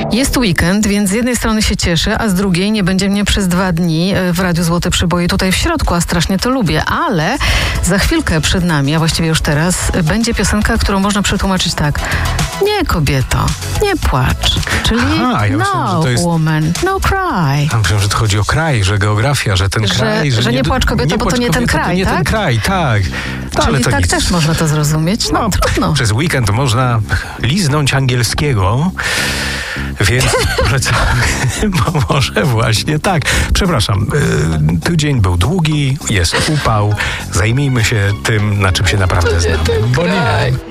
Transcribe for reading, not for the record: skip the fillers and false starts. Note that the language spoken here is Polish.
Jest weekend, więc z jednej strony się cieszę, a z drugiej nie będzie mnie przez 2 dni w Radiu Złote Przeboje tutaj w środku, a strasznie to lubię. Ale za chwilkę przed nami, a właściwie już teraz, będzie piosenka, którą można przetłumaczyć tak. Nie, kobieto, nie płacz. Czyli ja myślałem, no, że to jest... woman, no cry. Ja myślałem, że to chodzi o kraj, że geografia, że ten kraj... Że nie płacz, kobieto, bo to nie ten kraj, to nie tak? ten kraj, tak. Czyli ale to tak nic. też można to zrozumieć. No, trudno. Przez weekend można liznąć angielskiego, więc może właśnie tak. Przepraszam, tydzień był długi, jest upał. Zajmijmy się tym, na czym się naprawdę znamy. Bo nie.